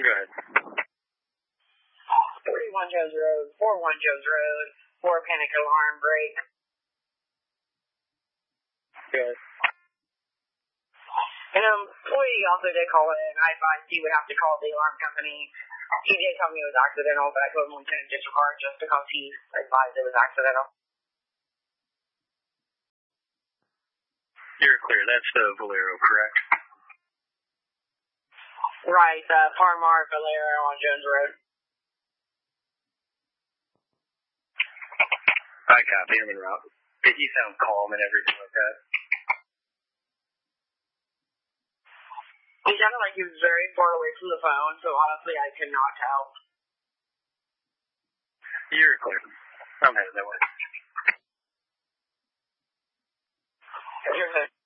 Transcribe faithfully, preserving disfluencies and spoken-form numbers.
Go ahead. forty-one Jones Road, forty-one Jones Road, four panic alarm break. Go ahead. An employee also did call in. I advised he would have to call the alarm company. He did tell me it was accidental, but I told him we couldn't disregard just because he advised it was accidental. You're clear. That's the Valero, correct? Right, uh, Parmar Valero on Jones Road. I copy him en route. Did he sound calm and everything like that? He sounded like he was very far away from the phone, so honestly I could not tell. You're clear. I'm headed that way. You're good.